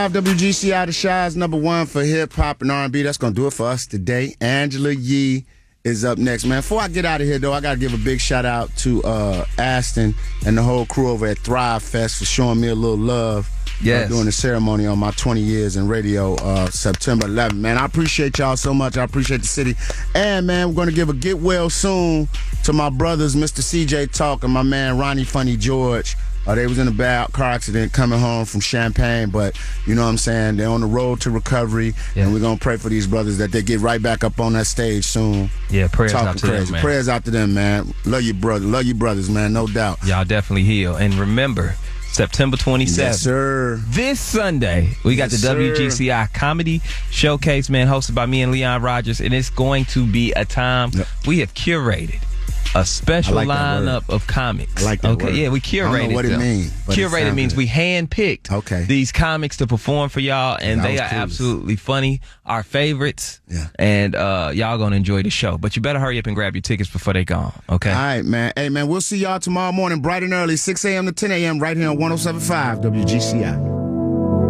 WGCI, the Shy's #1 for hip hop and R&B. That's gonna do it for us today. Angela Yee is up next, man. Before I get out of here, though, I gotta give a big shout out to Aston and the whole crew over at Thrive Fest for showing me a little love. Yes. Doing the ceremony on my 20 years in radio, September 11th. Man, I appreciate y'all so much. I appreciate the city. And, man, we're going to give a get well soon to my brothers, Mr. CJ Talk and my man, Ronnie Funny George. They was in a bad car accident coming home from Champaign, but you know what I'm saying? They're on the road to recovery, and we're going to pray for these brothers that they get right back up on that stage soon. Yeah, prayers out to them, man. Prayers out to them, man. Love you, brother. Love you, brothers, man, no doubt. Y'all definitely heal. And remember, September 27th. Yes, sir. This Sunday, we got the WGCI Comedy Showcase, man, hosted by me and Leon Rogers, and it's going to be a time we have curated. A special lineup of comics. I like that word. Yeah, we curated. I don't know what it means. Curated means we handpicked these comics to perform for y'all, and they are absolutely funny. Our favorites. Yeah. And y'all gonna enjoy the show. But you better hurry up and grab your tickets before they gone, okay? All right, man. Hey, man, we'll see y'all tomorrow morning, bright and early, 6 a.m. to 10 a.m. right here on 107.5 WGCI.